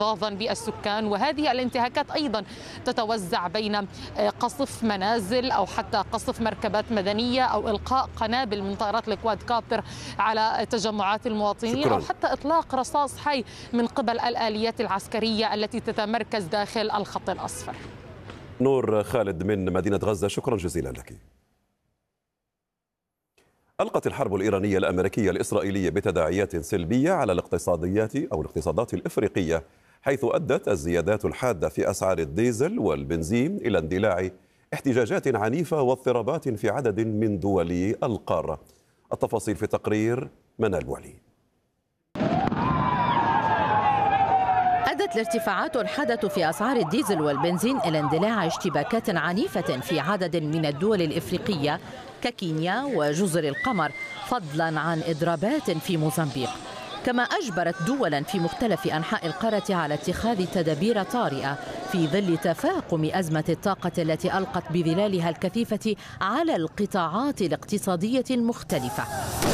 احتفاظا بالسكان. وهذه الانتهاكات أيضا تتوزع بين قصف منازل أو حتى قصف مركبات مدنية أو إلقاء قنابل من طائرات الكواد كابتر على تجمعات المواطنين، شكرا. أو حتى إطلاق رصاص حي من قبل الآليات العسكرية التي تتمركز داخل الخط الأصفر. نور خالد من مدينة غزة، شكرا جزيلا لك. ألقت الحرب الإيرانية الأمريكية الإسرائيلية بتداعيات سلبية على الاقتصادات الإفريقية، حيث أدت الزيادات الحادة في أسعار الديزل والبنزين إلى اندلاع احتجاجات عنيفة واضطرابات في عدد من دول القارة. التفاصيل في تقرير منال بوعلي. أدت الارتفاعات الحادة في أسعار الديزل والبنزين إلى اندلاع اشتباكات عنيفة في عدد من الدول الإفريقية ككينيا وجزر القمر، فضلا عن إضرابات في موزمبيق، كما أجبرت دولا في مختلف أنحاء القارة على اتخاذ تدابير طارئة في ظل تفاقم أزمة الطاقة التي ألقت بظلالها الكثيفة على القطاعات الاقتصادية المختلفة.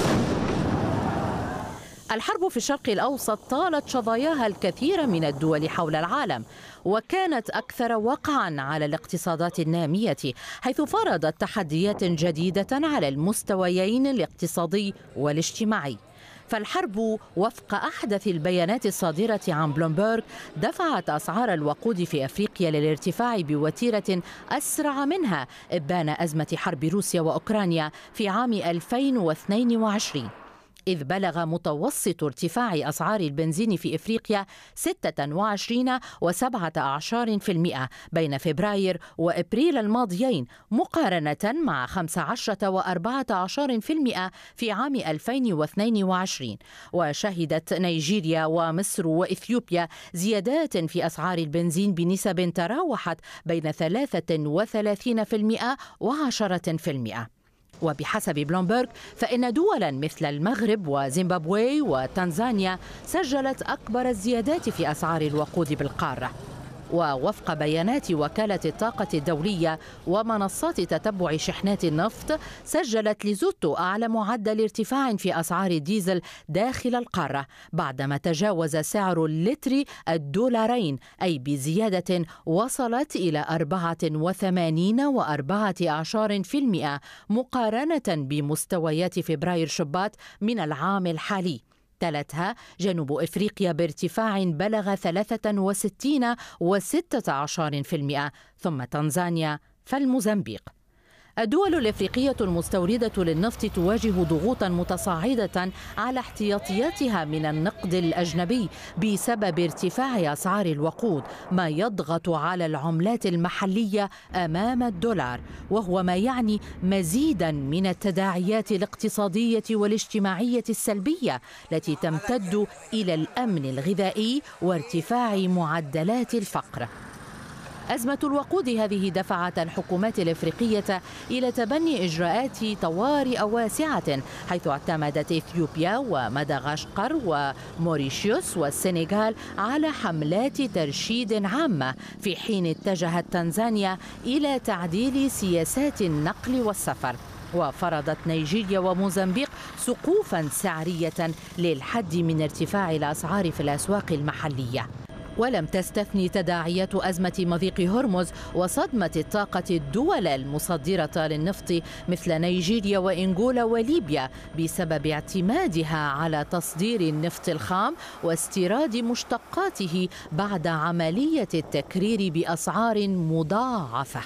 الحرب في الشرق الأوسط طالت شظاياها الكثير من الدول حول العالم، وكانت أكثر وقعا على الاقتصادات النامية، حيث فرضت تحديات جديدة على المستويين الاقتصادي والاجتماعي. فالحرب وفق أحدث البيانات الصادرة عن بلومبرغ دفعت أسعار الوقود في أفريقيا للارتفاع بوتيرة أسرع منها إبان أزمة حرب روسيا وأوكرانيا في عام 2022، إذ بلغ متوسط ارتفاع أسعار البنزين في إفريقيا 26.17% بين فبراير وإبريل الماضيين، مقارنة مع 15.14% في عام 2022. وشهدت نيجيريا ومصر وإثيوبيا زيادات في أسعار البنزين بنسب تراوحت بين 33% و10%. وبحسب بلومبرغ فإن دولا مثل المغرب وزيمبابوي وتنزانيا سجلت أكبر الزيادات في أسعار الوقود بالقارة. ووفق بيانات وكالة الطاقة الدولية ومنصات تتبع شحنات النفط، سجلت ليزوتو أعلى معدل ارتفاع في أسعار الديزل داخل القارة بعدما تجاوز سعر اللتر $2، أي بزيادة وصلت إلى 84.14% مقارنة بمستويات فبراير شباط من العام الحالي. تلتها جنوب إفريقيا بارتفاع بلغ 63.16%، ثم تنزانيا فالموزمبيق. الدول الإفريقية المستوردة للنفط تواجه ضغوطا متصاعدة على احتياطياتها من النقد الأجنبي بسبب ارتفاع أسعار الوقود، ما يضغط على العملات المحلية أمام الدولار، وهو ما يعني مزيدا من التداعيات الاقتصادية والاجتماعية السلبية التي تمتد إلى الأمن الغذائي وارتفاع معدلات الفقر. أزمة الوقود هذه دفعت الحكومات الإفريقية إلى تبني إجراءات طوارئ واسعة، حيث اعتمدت إثيوبيا ومدغشقر وموريشيوس والسنغال على حملات ترشيد عامة، في حين اتجهت تنزانيا إلى تعديل سياسات النقل والسفر. وفرضت نيجيريا وموزمبيق سقوفا سعرية للحد من ارتفاع الأسعار في الأسواق المحلية. ولم تستثني تداعيات أزمة مضيق هرمز وصدمة الطاقة الدول المصدرة للنفط مثل نيجيريا وإنغولا وليبيا بسبب اعتمادها على تصدير النفط الخام واستيراد مشتقاته بعد عملية التكرير بأسعار مضاعفة.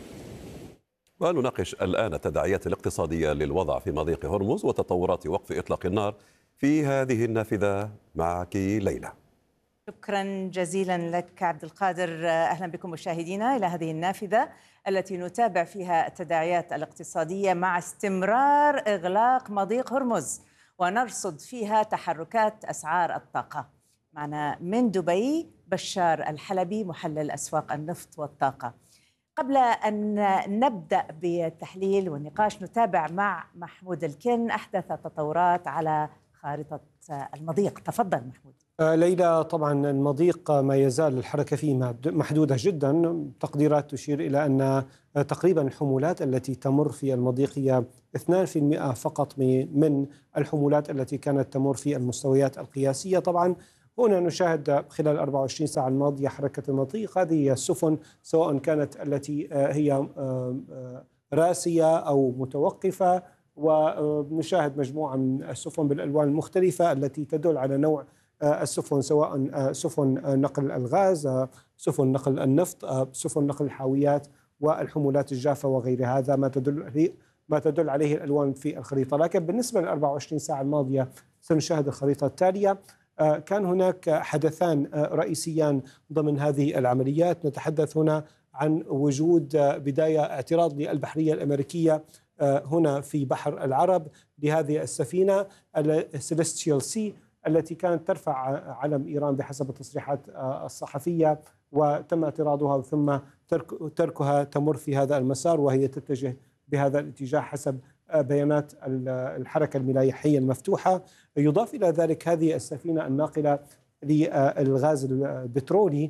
ونناقش الآن التداعيات الاقتصادية للوضع في مضيق هرمز وتطورات وقف إطلاق النار في هذه النافذة. معك ليلى. شكرا جزيلا لك عبد القادر. أهلا بكم مشاهدينا إلى هذه النافذة التي نتابع فيها التداعيات الاقتصادية مع استمرار إغلاق مضيق هرمز، ونرصد فيها تحركات أسعار الطاقة. معنا من دبي بشار الحلبي محلل أسواق النفط والطاقة. قبل أن نبدأ بالتحليل والنقاش نتابع مع محمود الكن أحدث التطورات على خارطة المضيق. تفضل محمود. ليلى، طبعا المضيق ما يزال الحركة فيه محدودة جدا. تقديرات تشير إلى أن تقريبا الحمولات التي تمر في المضيق هي 2% فقط من الحمولات التي كانت تمر في المستويات القياسية. طبعا هنا نشاهد خلال 24 ساعة الماضية حركة المضيق. هذه السفن سواء كانت التي هي راسية أو متوقفة، ونشاهد مجموعة من السفن بالألوان المختلفة التي تدل على نوع السفن، سواء سفن نقل الغاز، سفن نقل النفط، سفن نقل الحاويات والحمولات الجافة وغير هذا ما تدل عليه الألوان في الخريطة. لكن بالنسبة لل 24 ساعة الماضية سنشاهد الخريطة التالية. كان هناك حدثان رئيسيان ضمن هذه العمليات. نتحدث هنا عن وجود بداية اعتراض للبحرية الأمريكية هنا في بحر العرب لهذه السفينة السيليستيال سي التي كانت ترفع علم إيران بحسب التصريحات الصحفية، وتم اعتراضها ثم تركها تمر في هذا المسار وهي تتجه بهذا الاتجاه حسب بيانات الحركة الملاحية المفتوحة. يضاف إلى ذلك هذه السفينة الناقلة للغاز البترولي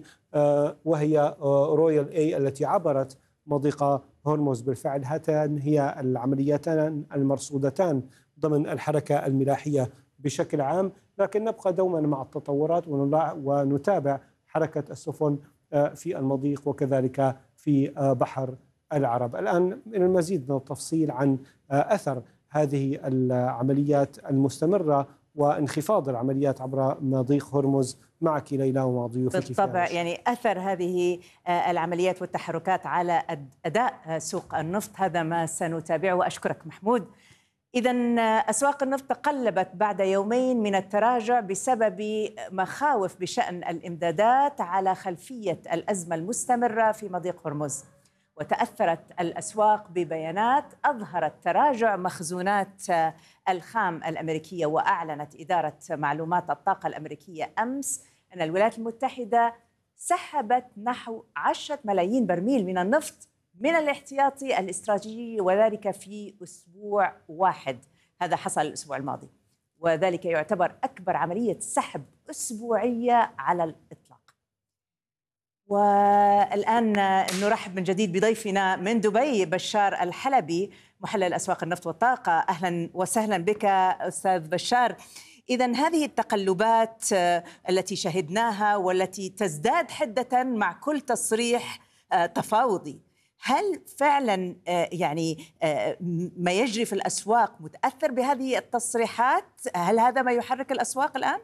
وهي رويال اي التي عبرت مضيق هرمز. بالفعل هاتان هي العمليتان المرصودتان ضمن الحركة الملاحية بشكل عام، لكن نبقى دوما مع التطورات ونتابع حركة السفن في المضيق وكذلك في بحر العرب. الآن من المزيد من التفصيل عن أثر هذه العمليات المستمرة وانخفاض العمليات عبر مضيق هرمز معك ليلى ومع ضيوفك. بالطبع يعني أثر هذه العمليات والتحركات على أداء سوق النفط هذا ما سنتابعه، وأشكرك محمود. إذن أسواق النفط تقلبت بعد يومين من التراجع بسبب مخاوف بشأن الإمدادات على خلفية الأزمة المستمرة في مضيق هرمز، وتأثرت الأسواق ببيانات أظهرت تراجع مخزونات الخام الأمريكية. وأعلنت إدارة معلومات الطاقة الأمريكية أمس أن الولايات المتحدة سحبت نحو 10 ملايين برميل من النفط من الاحتياطي الاستراتيجي، وذلك في أسبوع واحد. هذا حصل الأسبوع الماضي، وذلك يعتبر أكبر عملية سحب أسبوعية على الإطلاق. والآن نرحب من جديد بضيفنا من دبي بشار الحلبي محلل أسواق النفط والطاقة. أهلا وسهلا بك أستاذ بشار. إذن هذه التقلبات التي شهدناها والتي تزداد حدة مع كل تصريح تفاوضي، هل فعلا يعني ما يجري في الأسواق متأثر بهذه التصريحات؟ هل هذا ما يحرك الأسواق الآن؟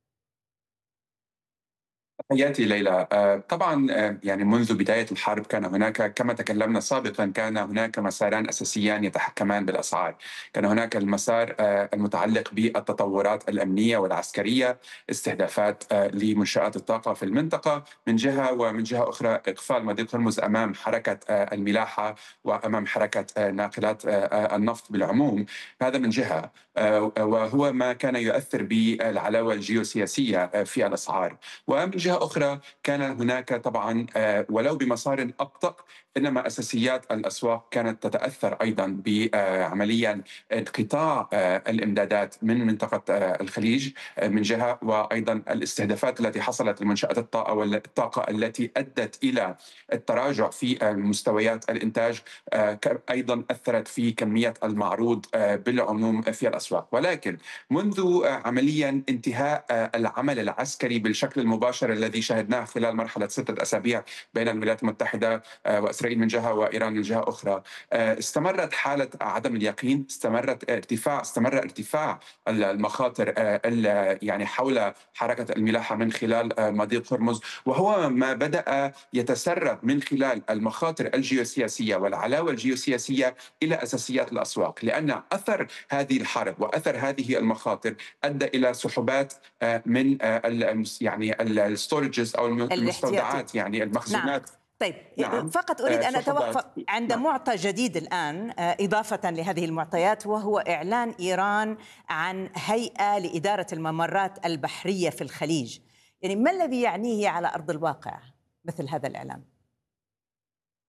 تحياتي ليلى. طبعا يعني منذ بداية الحرب كان هناك، كما تكلمنا سابقا، كان هناك مساران أساسيان يتحكمان بالأسعار. كان هناك المسار المتعلق بالتطورات الأمنية والعسكرية، استهدافات لمنشآت الطاقة في المنطقة من جهة، ومن جهة أخرى إقفال مضيق هرمز أمام حركة الملاحة وأمام حركة ناقلات النفط بالعموم. هذا من جهة، وهو ما كان يؤثر بالعلاوة الجيوسياسية في الأسعار. ومن جهة أخرى كان هناك طبعا ولو بمسار أبطأ، إنما أساسيات الأسواق كانت تتأثر أيضا بعمليا انقطاع الإمدادات من منطقة الخليج من جهة، وأيضا الاستهدافات التي حصلت لمنشآت الطاقة التي أدت إلى التراجع في مستويات الإنتاج أيضا أثرت في كمية المعروض بالعموم في الأسواق. ولكن منذ عمليا انتهاء العمل العسكري بالشكل المباشر الذي شهدناه خلال مرحلة 6 أسابيع بين الولايات المتحدة وإسرائيل من جهة وإيران من جهة أخرى، استمرت حالة عدم اليقين، استمر ارتفاع المخاطر يعني حول حركة الملاحة من خلال مضيق هرمز، وهو ما بدأ يتسرب من خلال المخاطر الجيوسياسية والعلاوة الجيوسياسية إلى أساسيات الأسواق. لأن أثر هذه الحرب وأثر هذه المخاطر أدى إلى سحوبات من يعني الستورجز أو المستودعات، يعني المخزونات. نعم. طيب نعم. فقط أريد أن أتوقف عند معطى جديد الآن إضافة لهذه المعطيات، وهو إعلان إيران عن هيئة لإدارة الممرات البحرية في الخليج. يعني ما الذي يعنيه على أرض الواقع مثل هذا الإعلان؟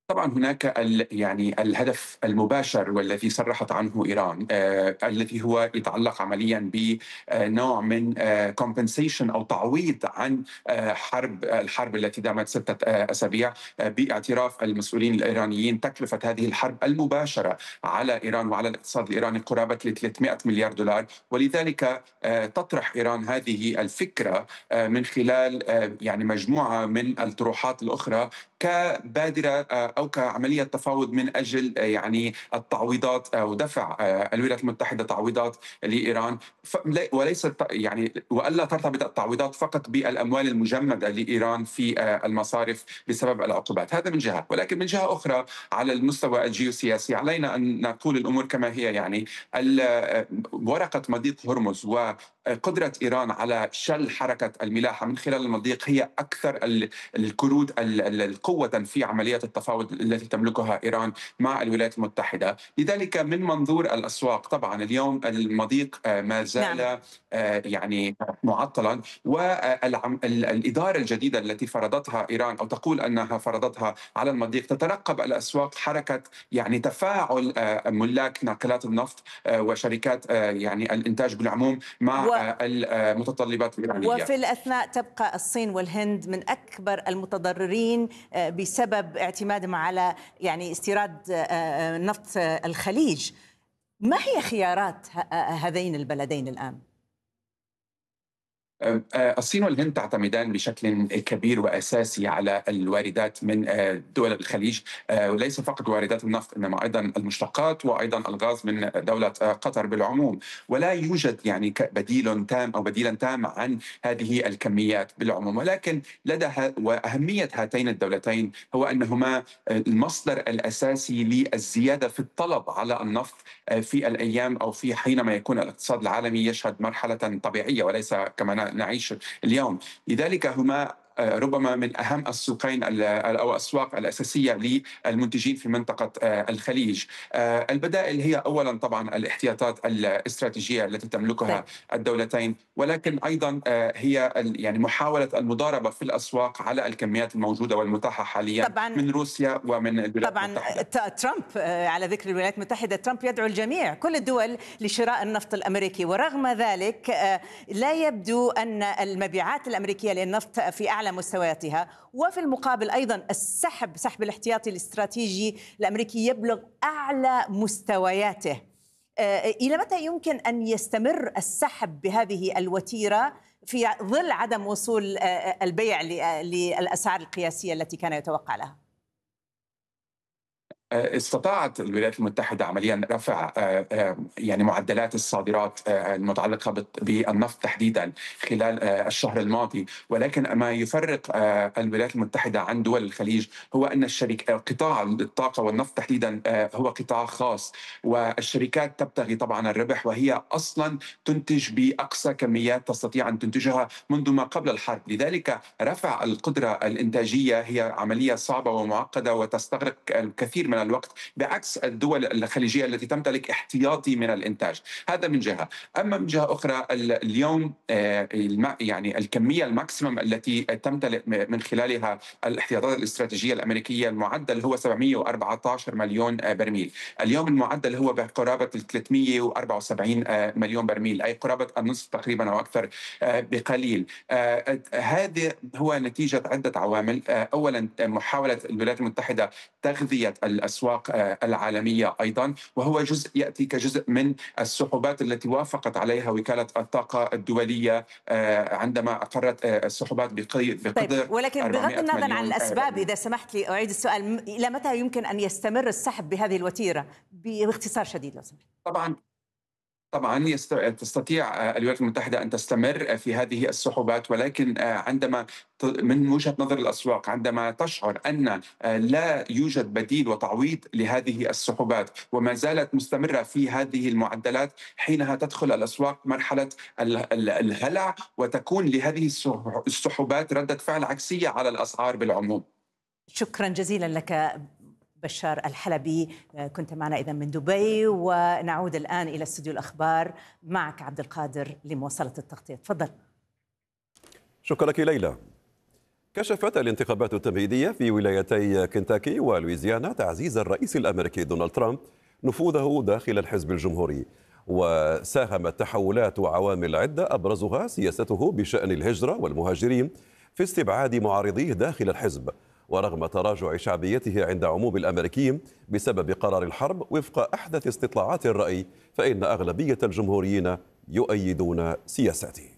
طبعا هناك يعني الهدف المباشر والذي صرحت عنه ايران، الذي هو يتعلق عمليا بنوع من compensation او تعويض عن الحرب التي دامت 6 اسابيع، باعتراف المسؤولين الايرانيين تكلفه هذه الحرب المباشره على ايران وعلى الاقتصاد الايراني قرابه ل 300 مليار دولار. ولذلك تطرح ايران هذه الفكره من خلال يعني مجموعه من الطروحات الاخرى كبادره او كعمليه تفاوض من اجل يعني التعويضات او دفع الولايات المتحده تعويضات لايران، وليس يعني والا ترتبط التعويضات فقط بالاموال المجمده لايران في المصارف بسبب العقوبات. هذا من جهه، ولكن من جهه اخرى على المستوى الجيوسياسي علينا ان نقول الامور كما هي. يعني ورقه مضيق هرمز وقدره ايران على شل حركه الملاحه من خلال المضيق هي اكثر الكروت قوة في عملية التفاوض التي تملكها إيران مع الولايات المتحدة. لذلك من منظور الأسواق طبعا اليوم المضيق ما زال يعني معطلا، والإدارة الجديدة التي فرضتها إيران أو تقول أنها فرضتها على المضيق تترقب الأسواق حركة يعني تفاعل ملاك ناقلات النفط وشركات يعني الإنتاج بالعموم مع المتطلبات الإيرانية. وفي الأثناء تبقى الصين والهند من أكبر المتضررين بسبب اعتمادهم على يعني استيراد نفط الخليج. ما هي خيارات هذين البلدين الآن؟ الصين والهند تعتمدان بشكل كبير وأساسي على الواردات من دول الخليج، وليس فقط واردات النفط إنما أيضا المشتقات وأيضا الغاز من دولة قطر بالعموم. ولا يوجد يعني بديل تام أو بديلا تام عن هذه الكميات بالعموم، ولكن لدى وأهمية هاتين الدولتين هو أنهما المصدر الأساسي للزيادة في الطلب على النفط في الأيام أو في حينما يكون الاقتصاد العالمي يشهد مرحلة طبيعية وليس كما نعيش اليوم. لذلك هما ربما من أهم السوقين أو الأسواق الأساسية للمنتجين في منطقة الخليج. البدائل هي أولا طبعا الاحتياطات الاستراتيجية التي تملكها الدولتين، ولكن أيضا هي يعني محاولة المضاربة في الأسواق على الكميات الموجودة والمتاحة حاليا من روسيا ومن الولايات المتحدة. طبعا ترامب، على ذكر الولايات المتحدة، ترامب يدعو الجميع كل الدول لشراء النفط الأمريكي، ورغم ذلك لا يبدو أن المبيعات الأمريكية للنفط في أعلى مستوياتها، وفي المقابل أيضا سحب الاحتياطي الاستراتيجي الأمريكي يبلغ أعلى مستوياته. إلى متى يمكن أن يستمر السحب بهذه الوتيرة في ظل عدم وصول البيع للأسعار القياسية التي كان يتوقع لها؟ استطاعت الولايات المتحدة عمليا رفع يعني معدلات الصادرات المتعلقة بالنفط تحديدا خلال الشهر الماضي، ولكن ما يفرق الولايات المتحدة عن دول الخليج هو أن قطاع الطاقة والنفط تحديدا هو قطاع خاص، والشركات تبتغي طبعا الربح، وهي أصلا تنتج بأقصى كميات تستطيع أن تنتجها منذ ما قبل الحرب. لذلك رفع القدرة الإنتاجية هي عملية صعبة ومعقدة وتستغرق الكثير من الوقت، بعكس الدول الخليجية التي تمتلك احتياطي من الإنتاج. هذا من جهة. أما من جهة أخرى اليوم يعني الكمية الماكسيمم التي تمتلك من خلالها الاحتياطات الاستراتيجية الأمريكية المعدل هو 714 مليون برميل. اليوم المعدل هو بقرابة 374 مليون برميل، أي قرابة النصف تقريبا أو أكثر بقليل. هذا هو نتيجة عدة عوامل. أولا محاولة الولايات المتحدة تغذية الأسواق العالمية أيضا، وهو يأتي كجزء من السحوبات التي وافقت عليها وكالة الطاقة الدولية عندما أقرت السحوبات بقدر طيب، ولكن بغض النظر عن الأسباب، إذا سمحت لي أعيد السؤال، إلى متى يمكن أن يستمر السحب بهذه الوتيرة باختصار شديد لو سمحت؟ طبعا تستطيع الولايات المتحدة أن تستمر في هذه السحوبات، ولكن عندما من وجهة نظر الأسواق عندما تشعر أن لا يوجد بديل وتعويض لهذه السحوبات وما زالت مستمرة في هذه المعدلات، حينها تدخل الأسواق مرحلة الهلع، وتكون لهذه السحوبات ردة فعل عكسية على الأسعار بالعموم. شكرا جزيلا لك بشار الحلبي، كنت معنا إذن من دبي. ونعود الآن إلى استوديو الأخبار معك عبد القادر لمواصلة التغطية. تفضل. شكرا لك ليلى. كشفت الانتخابات التمهيدية في ولايتي كنتاكي ولويزيانا تعزيز الرئيس الأمريكي دونالد ترامب نفوذه داخل الحزب الجمهوري، وساهمت تحولات وعوامل عدة أبرزها سياسته بشأن الهجرة والمهاجرين في استبعاد معارضيه داخل الحزب. ورغم تراجع شعبيته عند عموم الأمريكيين بسبب قرار الحرب وفق أحدث استطلاعات الرأي، فإن أغلبية الجمهوريين يؤيدون سياسته.